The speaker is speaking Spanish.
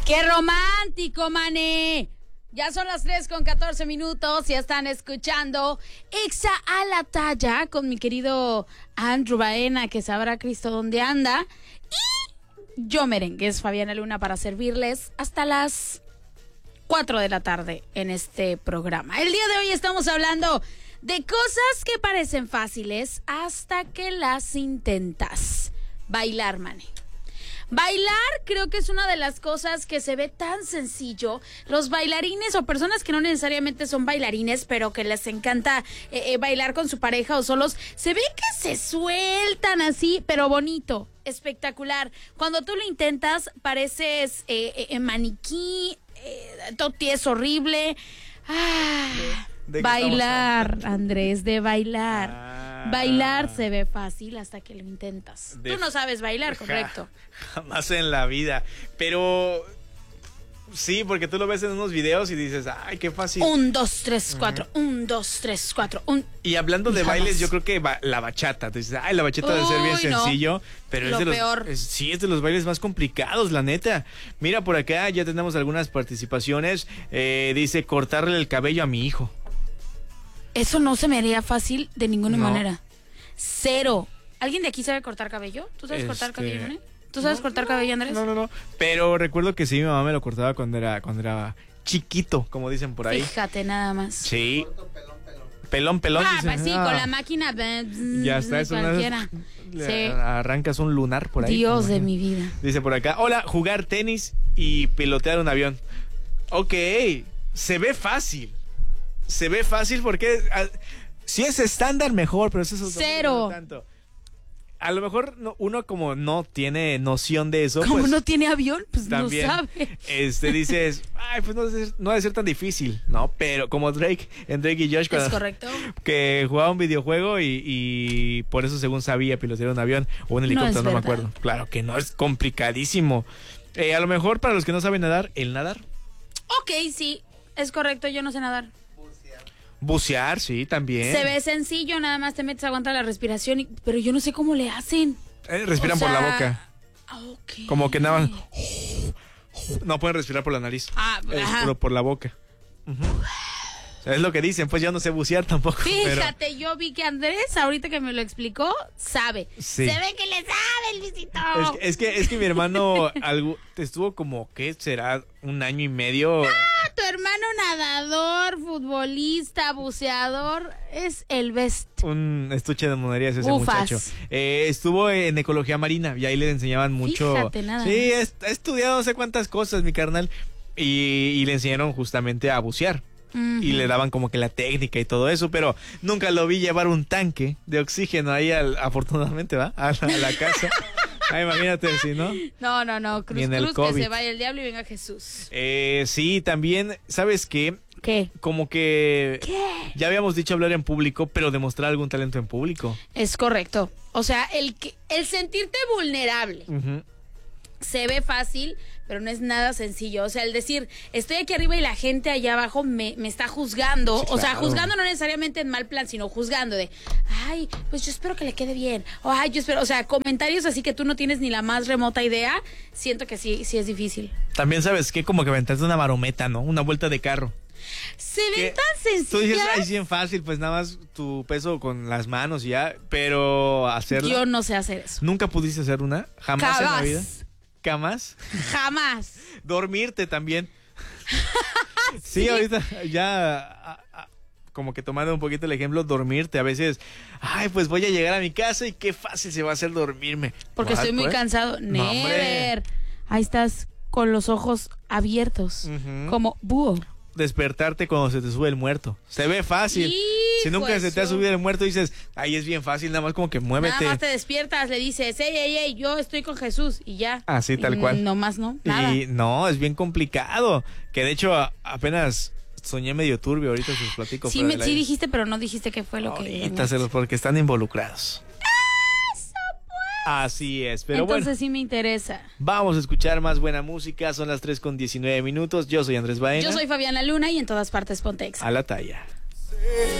¡Qué romántico, mané! Ya son las 3:14 y están escuchando Exa a la Talla con mi querido Andrew Baena, que sabrá Cristo dónde anda. Y yo, merengues, Fabiana Luna, para servirles hasta las 4 de la tarde en este programa. El día de hoy estamos hablando de cosas que parecen fáciles hasta que las intentas. Bailar, mané. Bailar creo que es una de las cosas que se ve tan sencillo. Los bailarines o personas que no necesariamente son bailarines, pero que les encanta bailar con su pareja o solos, se ve que se sueltan así, pero bonito, espectacular. Cuando tú lo intentas, pareces maniquí, todo es horrible. Bailar, Andrés, de bailar. Bailar se ve fácil hasta que lo intentas. Tú no sabes bailar, correcto. Jamás en la vida. Pero sí, porque tú lo ves en unos videos y dices, ay, qué fácil. 1, 2, 3, 4. 1, 2, 3, 4. Y hablando de bailes, yo creo que la bachata. Tú dices, ay, la bachata debe ser bien sencillo. Pero es de los peor. Sí, es de los bailes más complicados, la neta. Mira, por acá ya tenemos algunas participaciones. Dice, cortarle el cabello a mi hijo. Eso no se me haría fácil de ninguna manera. Cero. ¿Alguien de aquí sabe cortar cabello? ¿Tú sabes cortar cabello, ¿no? ¿Tú sabes cortar cabello, Andrés? No. Pero recuerdo que sí, mi mamá me lo cortaba cuando era chiquito, como dicen por ahí. Fíjate, nada más. Sí. Pelón. Pues sí, con la máquina. Ya está, eso cualquiera. Sí. Arrancas un lunar por ahí. Dios de mi vida. Dice por acá, hola, jugar tenis y pilotear un avión. Ok, se ve fácil. Se ve fácil porque si es estándar mejor, pero eso es cero. Tanto. A lo mejor uno como no tiene noción de eso. Como pues, no tiene avión, pues también, no sabe. Dices, ay, pues no debe ser tan difícil, ¿no? Pero como Drake y Josh, es correcto, que jugaba un videojuego y por eso según sabía pilotear un avión o un helicóptero, no me acuerdo. Claro que no, es complicadísimo. A lo mejor para los que no saben nadar, el nadar. Ok, sí, es correcto, yo no sé nadar. Bucear, sí, también. Se ve sencillo, nada más te metes, aguanta la respiración, pero yo no sé cómo le hacen. Respiran por la boca. Okay. Como que nada más. No pueden respirar por la nariz. Por la boca. Es lo que dicen, pues yo no sé bucear tampoco. Fíjate, pero yo vi que Andrés, ahorita que me lo explicó, sabe. Sí. Se ve que le sabe, Luisito. Es que mi hermano estuvo como, ¿qué será? 1 año y medio. Tu hermano nadador, futbolista, buceador, es el best. Un estuche de monerías ese muchacho. Estuvo en ecología marina y ahí le enseñaban mucho. Fíjate, nada sí, ha estudiado no sé cuántas cosas, mi carnal. Y le enseñaron justamente a bucear. Y le daban como que la técnica y todo eso, pero nunca lo vi llevar un tanque de oxígeno ahí, afortunadamente, ¿va? A la casa. Imagínate si no. No, cruz, que se vaya el diablo y venga Jesús. Sí, también, ¿sabes qué? ¿Qué? Como que ya habíamos dicho hablar en público, pero demostrar algún talento en público. Es correcto. O sea, el sentirte vulnerable. Se ve fácil, pero no es nada sencillo. O sea, el decir, estoy aquí arriba y la gente allá abajo me está juzgando. Sí, claro. O sea, juzgando no necesariamente en mal plan, sino juzgando de, ay, pues yo espero que le quede bien. O ay, yo espero, o sea, comentarios así que tú no tienes ni la más remota idea. Siento que sí es difícil. También, ¿sabes qué? Como que aventaste una marometa, ¿no? Una vuelta de carro. Se ven tan sencillas. Tú dices, ay, bien fácil, pues nada más tu peso con las manos y ya. Pero hacerla. Yo no sé hacer eso. ¿Nunca pudiste hacer una? ¿Jamás en la vida? ¿Jamás? Jamás. Dormirte también. Sí, ahorita ya como que tomando un poquito el ejemplo, dormirte. A veces, ay, pues voy a llegar a mi casa y qué fácil se va a hacer dormirme. Porque estoy muy cansado. Never. Ahí estás con los ojos abiertos, como búho. Despertarte cuando se te sube el muerto. Se ve fácil. Si nunca se te ha subido el muerto, dices, ahí es bien fácil, nada más como que muévete. Nada más te despiertas, le dices, ey, yo estoy con Jesús y ya. Así, tal cual. No más, ¿no? Nada. Y no, es bien complicado. Que de hecho, apenas soñé medio turbio, ahorita se los platico. Sí, sí dijiste, pero no dijiste qué fue lo que... Ahorita porque están involucrados. Así es, pero entonces, bueno. Sí me interesa. Vamos a escuchar más buena música, son las 3:19. Yo soy Andrés Baena. Yo soy Fabiana Luna y en todas partes ponte Exa. A la talla.